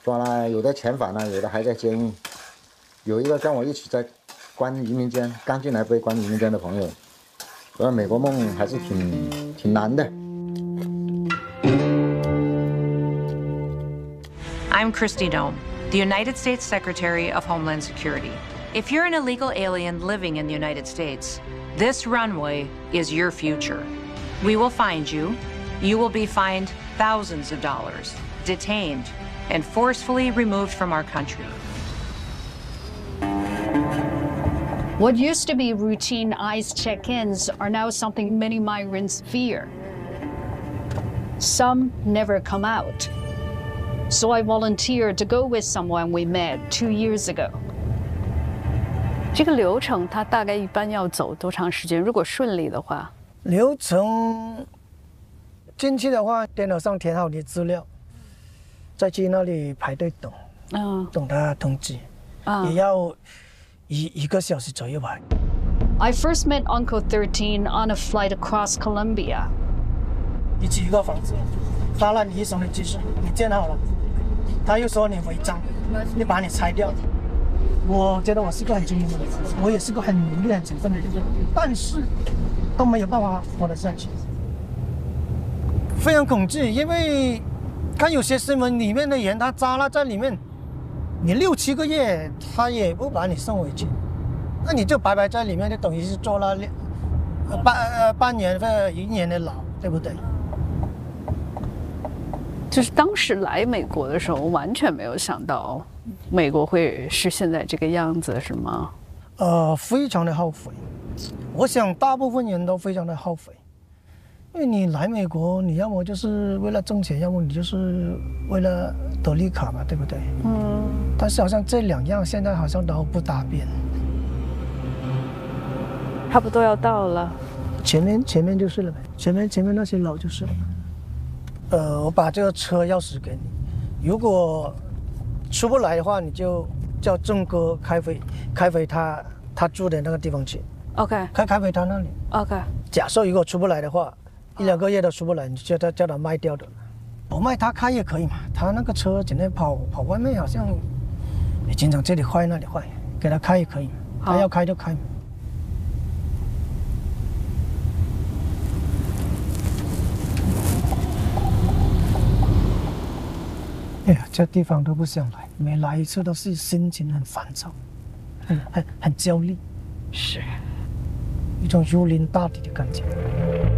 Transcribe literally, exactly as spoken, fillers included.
抓了有的遣返了，有的还在监狱。有一个跟我一起在关移民监，刚进来被关移民监的朋友，说美国梦还是挺挺难的。 I'm Kristi Noem, the United States Secretary of Homeland Security. If you're an illegal alien living in the United States, this runway is your future. We will find you. You will be fined thousands of dollars, detained, and forcefully removed from our country. What used to be routine ICE check-ins are now something many migrants fear. Some never come out. So I volunteered to go with someone we met two years ago. 这个流程它大概一般要走多长时间？如果顺利的话， 流程进去的话，电脑上填好你的资料，再去那里排队等，嗯，等他通知，啊，也要一一个小时左右吧。 I first met Uncle thirteen on a flight across Colombia. 你租一个房子，发了你一手的技术，你建好了，他又说你违章，你把你拆掉。我觉得我是个很聪明的人，我也是个很努力、很勤奋的人，但是都没有办法活得下去。非常恐惧，因为看有些新闻里面的人，他扎了在里面，你六七个月，他也不把你送回去，那你就白白在里面，就等于是坐了半呃半年或者一年的牢，对不对？ 就是当时来美国的时候，完全没有想到美国会是现在这个样子，是吗？ 呃，非常的后悔。我想大部分人都非常的后悔，因为你来美国，你要么就是为了挣钱，要么你就是为了得绿卡嘛，对不对？嗯。但是好像这两样现在好像都不搭边。 差不多要到了。 前面前面就是了呗，前面前面那些楼就是了。呃，我把这个车钥匙给你，如果出不来的话，你就叫郑哥开回开回他他住的那个地方去。 OK， 开开回他那里。OK。假设如果出不来的话，一两个月都出不来，你就叫他叫他卖掉的。我卖他开也可以嘛，他那个车整天跑跑外面，好像也经常这里坏那里坏，给他开也可以，他要开就开。哎呀，这地方都不想来，每来一次都是心情很烦躁，很很很焦虑， 是， 一种如临大敌的感觉。